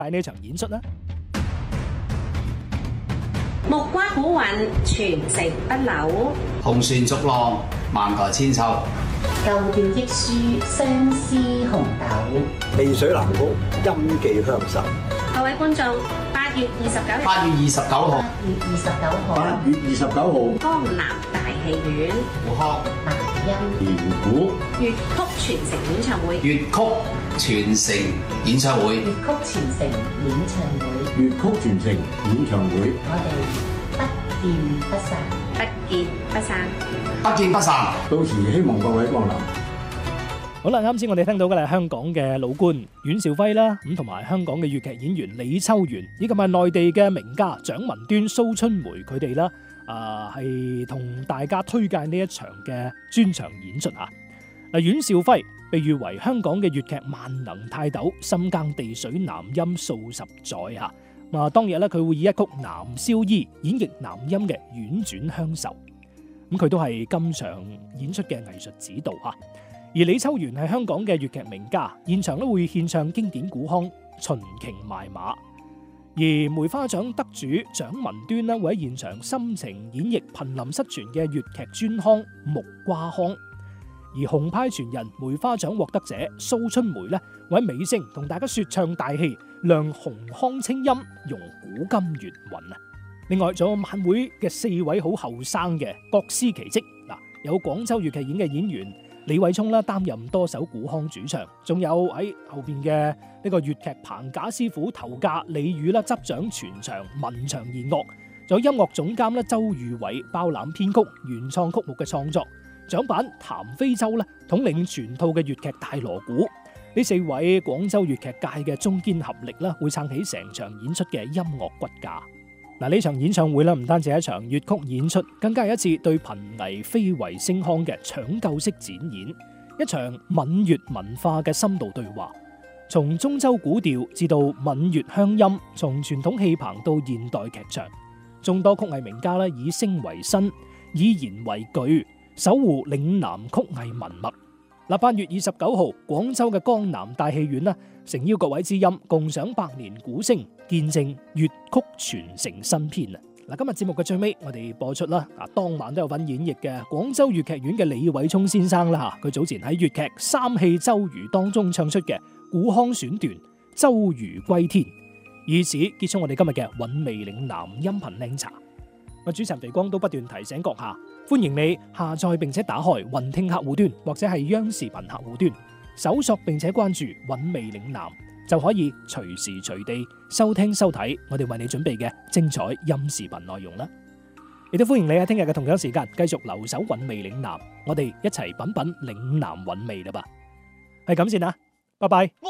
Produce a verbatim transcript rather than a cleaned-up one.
睇呢場演出啦。 木瓜古韻傳承不朽， 紅船逐浪萬代千秋， 舊調益書相思紅豆， 碧水藍曲音記鄉愁。 各位觀眾，八月二十九日， 八月二十九號， 八月二十九號， 八月二十九號， 江南大戲院胡康南音連鼓粵曲傳承演唱會， 粵曲傳承演唱會， 粵曲傳承演唱會， 粵曲傳承演唱會， 我哋不見不散， 不見不散， 不見不散。 到時希望各位光臨。 好啦，啱先我哋聽到嘅係香港嘅老倌阮兆輝啦，咁同埋香港嘅粵劇演員李秋元，以及係內地嘅名家蔣文端、蘇春梅佢哋啦，啊係同大家推介呢一場嘅專場演出吓。嗱，阮兆輝被譽為香港嘅粵劇萬能泰斗，深耕地水南音數十載吓。啊，當日咧佢會以一曲《男燒衣》演繹南音嘅婉轉鄉愁，咁佢都係今場演出嘅藝術指導吓。而李秋元係香港嘅粵劇名家，現場咧會獻唱經典古腔《秦瓊賣馬》，而梅花獎得主蔣文端咧會喺現場深情演繹瀕臨失傳嘅粵劇專腔《木瓜腔》，而紅派傳人梅花獎獲得者蘇春梅咧會喺尾聲同大家說唱大戲，亮紅腔清音，融古今粵韻啊！另外仲有晚會嘅四位好後生嘅各司其職，嗱，有廣州粵劇院嘅演員李偉聰啦，擔任多首古腔主唱，仲有喺後邊嘅呢個粵劇棚架師傅頭架李宇啦，執掌全場文場弦樂，仲有音樂總監咧周宇偉包攬編曲、原創曲目嘅創作，掌板譚飛洲咧統領全套嘅粵劇大鑼鼓。呢四位廣州粵劇界嘅中堅合力啦，會撐起成場演出嘅音樂骨架。嗱，呢場演唱會咧，唔單止係一場粵曲演出，更加係一次對瀕危非遺聲腔嘅搶救式展演，一場閩粵文化嘅深度對話。從中州古調至到閩粵鄉音，從傳統戲棚到現代劇場，眾多曲藝名家咧以聲為身，以言為據，守護嶺南曲藝文脈。嗱，八月二十九號，廣州嘅江南大戲院啦，誠邀各位知音共賞百年古聲，見證粵曲傳承新篇啊！嗱，今日節目嘅最尾，我哋播出啦，啊，當晚都有份演繹嘅廣州粵劇院嘅李偉聰先生啦吓，佢早前喺粵劇《三戲周瑜》當中唱出嘅古腔選段《周瑜歸天》，以此結束我哋今日嘅韻味嶺南音頻靚茶。我主持人肥光都不斷提醒閣下，歡迎你下載並且打開雲聽客戶端或者係央視頻客戶端，搜索並且關注韻味嶺南，就可以隨時隨地收聽收睇我哋為你準備嘅精彩音視頻內容啦。亦都歡迎你喺聽日嘅同樣時間繼續留守韻味嶺南，我哋一齊品品嶺南韻味啦吧。係咁先啦，拜拜。